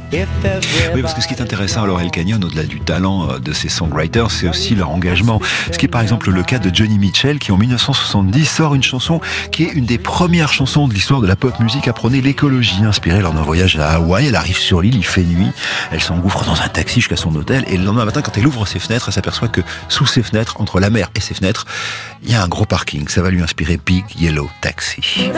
Oui, parce que ce qui est intéressant à Laurel Canyon, au-delà du talent de ces songwriters, c'est aussi leur engagement. Ce qui est par exemple le cas de Joni Mitchell, qui en 1970 sort une chanson qui est une des premières chansons de l'histoire de la pop musique à prôner l'écologie, inspirée lors d'un voyage à Hawaï. Elle arrive sur l'île, il fait nuit, elle s'engouffre dans un taxi jusqu'à son hôtel, et le lendemain matin, quand elle ouvre ses fenêtres, elle s'aperçoit que sous ses fenêtres, entre la mer et ses fenêtres, il y a un gros parking. Ça va lui inspirer Big Yellow Taxi.